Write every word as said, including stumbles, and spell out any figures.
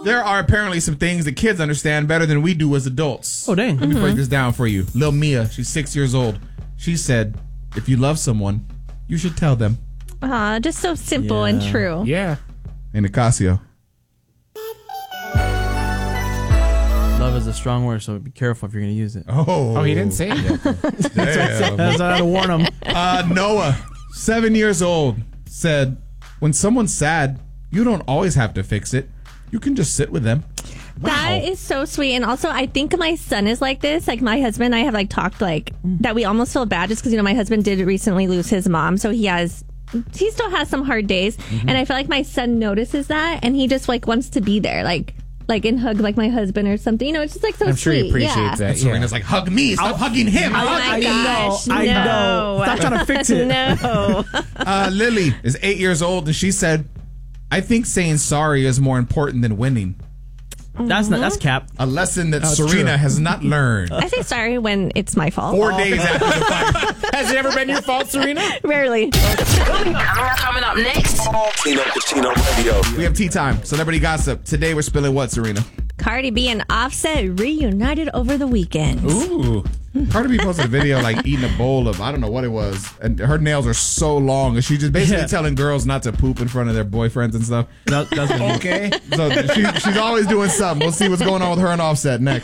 There are apparently some things that kids understand better than we do as adults. Oh, dang. Let me Mm-hmm. break this down for you. Lil Mia, she's six years old. She said, if you love someone, you should tell them. Aw, just so simple and Yeah. true. Yeah. And Nicasio. Love is a strong word, so be careful if you're going to use it. Oh. Oh, he didn't say it yet. Damn. That's I had to warn him. Uh, Noah, seven years old, said, when someone's sad, you don't always have to fix it. You can just sit with them. That is so sweet. And also, I think my son is like this. Like, my husband and I have, like, talked, like, that we almost feel bad just because, you know, my husband did recently lose his mom. So he has, he still has some hard days. Mm-hmm. And I feel like my son notices that. And he just, like, wants to be there. Like, like and hug, like, my husband or something. You know, it's just, like, so I'm sure sweet. he appreciates yeah. that. And Serena's like, hug me. Stop hugging him. Oh, Hug my me. gosh. I no. know. Stop trying to fix it. No. Uh, Lily is eight years old, and she said, I think saying sorry is more important than winning. That's not. That's cap. A lesson that That's Serena true. has not learned. I say sorry when it's my fault. Four days after the fight. Has it ever been your fault, Serena? Rarely. Coming up, coming up next. Tino Cucino Radio. We have tea time. Celebrity gossip. Today we're spilling what, Serena? Cardi B and Offset reunited over the weekend. Ooh. Cardi B posted a video like eating a bowl of, I don't know what it was. And her nails are so long. And she's just basically Yeah. telling girls not to poop in front of their boyfriends and stuff. That, that's what he- Okay. So she, she's always doing something. We'll see what's going on with her and Offset next.